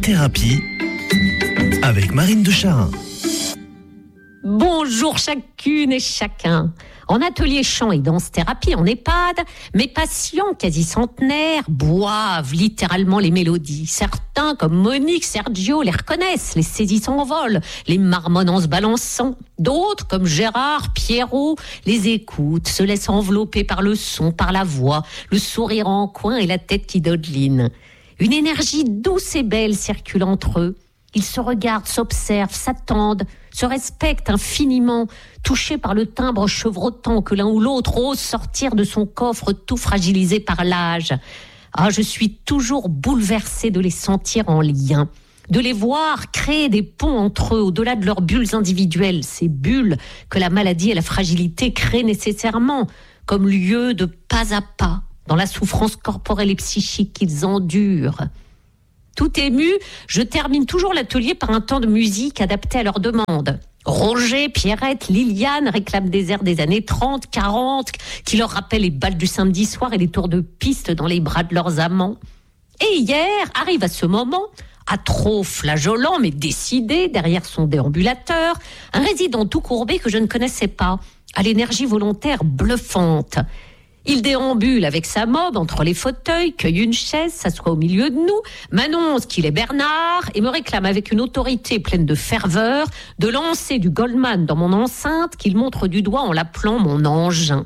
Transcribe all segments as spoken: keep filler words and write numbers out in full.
Thérapie avec Marine de Charin. Bonjour chacune et chacun. En atelier chant et danse-thérapie en EHPAD, mes patients quasi centenaires boivent littéralement les mélodies. Certains, comme Monique, Sergio, les reconnaissent, les saisissent en vol, les marmonnent en se balançant. D'autres, comme Gérard, Pierrot, les écoutent, se laissent envelopper par le son, par la voix, le sourire en coin et la tête qui dodeline. Une énergie douce et belle circule entre eux. Ils se regardent, s'observent, s'attendent, se respectent infiniment, touchés par le timbre chevrotant que l'un ou l'autre ose sortir de son coffre tout fragilisé par l'âge. Ah, je suis toujours bouleversée de les sentir en lien, de les voir créer des ponts entre eux, au-delà de leurs bulles individuelles, ces bulles que la maladie et la fragilité créent nécessairement, comme lieu de pas à pas, dans la souffrance corporelle et psychique qu'ils endurent. Tout ému, je termine toujours l'atelier par un temps de musique adapté à leurs demandes. Roger, Pierrette, Liliane réclament des airs des années trente, quarante, qui leur rappellent les balles du samedi soir et les tours de piste dans les bras de leurs amants. Et hier, arrive à ce moment, à trop flageolant mais décidé derrière son déambulateur, un résident tout courbé que je ne connaissais pas, à l'énergie volontaire bluffante. Il déambule avec sa mob entre les fauteuils, cueille une chaise, s'assoit au milieu de nous, m'annonce qu'il est Bernard et me réclame avec une autorité pleine de ferveur de lancer du Goldman dans mon enceinte qu'il montre du doigt en l'appelant mon engin.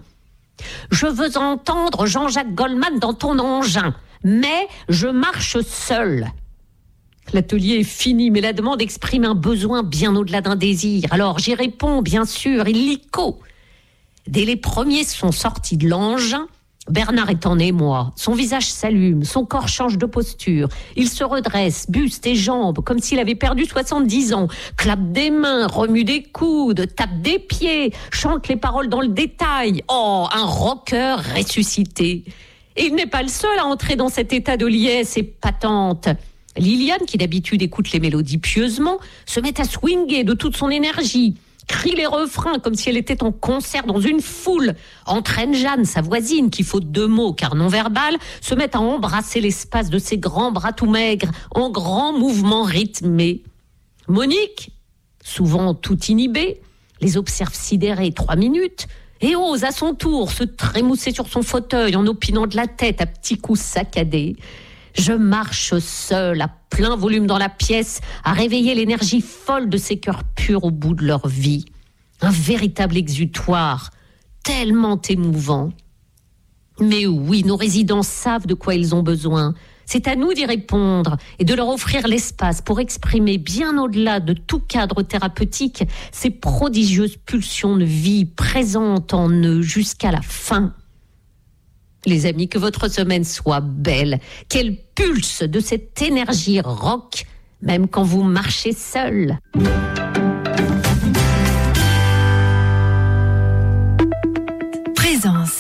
Je veux entendre Jean-Jacques Goldman dans ton engin, mais je marche seul. L'atelier est fini, mais la demande exprime un besoin bien au-delà d'un désir. Alors j'y réponds, bien sûr, illico. Dès les premiers sons sortis de l'engin, Bernard est en émoi. Son visage s'allume, son corps change de posture. Il se redresse, buste et jambes, comme s'il avait perdu soixante-dix ans. Clappe des mains, remue des coudes, tape des pieds, chante les paroles dans le détail. Oh, un rocker ressuscité. Et il n'est pas le seul à entrer dans cet état de liesse épatante. Liliane, qui d'habitude écoute les mélodies pieusement, se met à swinguer de toute son énergie. Crie les refrains comme si elle était en concert dans une foule, entraîne Jeanne, sa voisine, qui faute de mots car non verbal, se met à embrasser l'espace de ses grands bras tout maigres, en grands mouvements rythmés. Monique, souvent tout inhibée, les observe sidérée trois minutes et ose à son tour se trémousser sur son fauteuil en opinant de la tête à petits coups saccadés. Je marche seule, à plein volume dans la pièce, à réveiller l'énergie folle de ces cœurs purs au bout de leur vie. Un véritable exutoire, tellement émouvant. Mais oui, nos résidents savent de quoi ils ont besoin. C'est à nous d'y répondre et de leur offrir l'espace pour exprimer bien au-delà de tout cadre thérapeutique ces prodigieuses pulsions de vie présentes en eux jusqu'à la fin. Les amis, que votre semaine soit belle, qu'elle pulse de cette énergie rock, même quand vous marchez seul. Présence.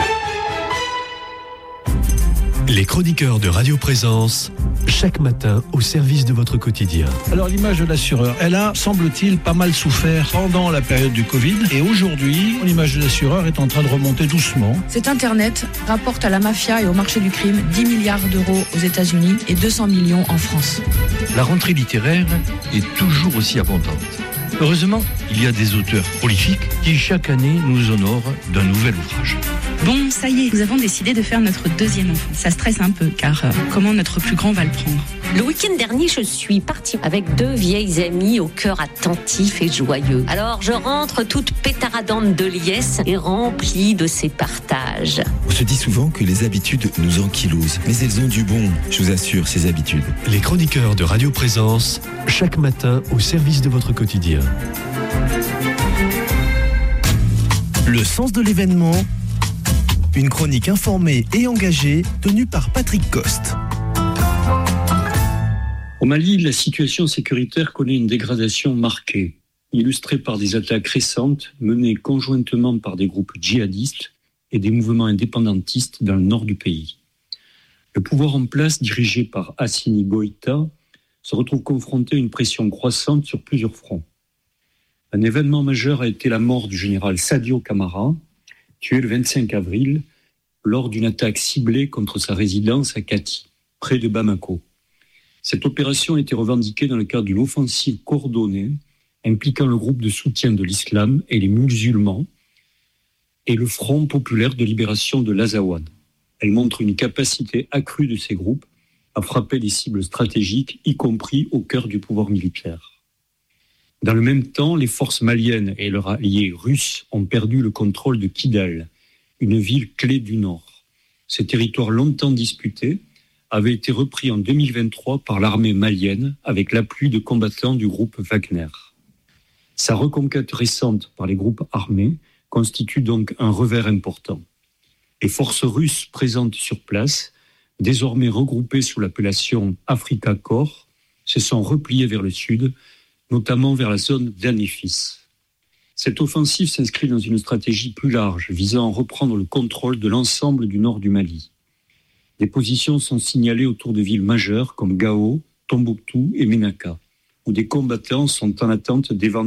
Les chroniqueurs de Radio Présence, chaque matin au service de votre quotidien. Alors l'image de l'assureur, elle a, semble-t-il, pas mal souffert pendant la période du Covid. Et aujourd'hui, l'image de l'assureur est en train de remonter doucement. Cet Internet rapporte à la mafia et au marché du crime dix milliards d'euros aux États-Unis et deux cents millions en France. La rentrée littéraire est toujours aussi abondante. Heureusement, il y a des auteurs prolifiques qui chaque année nous honorent d'un nouvel ouvrage. Bon, ça y est, nous avons décidé de faire notre deuxième enfant. Ça stresse un peu, car euh, comment notre plus grand va le prendre ? Le week-end dernier, je suis partie avec deux vieilles amies au cœur attentif et joyeux. Alors, je rentre toute pétaradante de liesse et remplie de ces partages. On se dit souvent que les habitudes nous ankylosent, mais elles ont du bon, je vous assure, ces habitudes. Les chroniqueurs de Radio Présence, chaque matin au service de votre quotidien. Le sens de l'événement, une chronique informée et engagée tenue par Patrick Coste. Au Mali, la situation sécuritaire connaît une dégradation marquée, illustrée par des attaques récentes menées conjointement par des groupes djihadistes et des mouvements indépendantistes dans le nord du pays. Le pouvoir en place, dirigé par Assimi Goïta, se retrouve confronté à une pression croissante sur plusieurs fronts. Un événement majeur a été la mort du général Sadio Camara, tué le vingt-cinq avril lors d'une attaque ciblée contre sa résidence à Kati, près de Bamako. Cette opération a été revendiquée dans le cadre d'une offensive coordonnée impliquant le groupe de soutien de l'islam et les musulmans et le Front populaire de libération de l'Azawad. Elle montre une capacité accrue de ces groupes à frapper des cibles stratégiques, y compris au cœur du pouvoir militaire. Dans le même temps, les forces maliennes et leurs alliés russes ont perdu le contrôle de Kidal, une ville clé du Nord. Ces territoires longtemps disputés avaient été repris en deux mille vingt-trois par l'armée malienne avec l'appui de combattants du groupe Wagner. Sa reconquête récente par les groupes armés constitue donc un revers important. Les forces russes présentes sur place, désormais regroupées sous l'appellation Afrika Korps, se sont repliées vers le sud, notamment vers la zone d'Anefis. Cette offensive s'inscrit dans une stratégie plus large, visant à reprendre le contrôle de l'ensemble du nord du Mali. Des positions sont signalées autour de villes majeures comme Gao, Tombouctou et Ménaka, où des combattants sont en attente d'éventuelles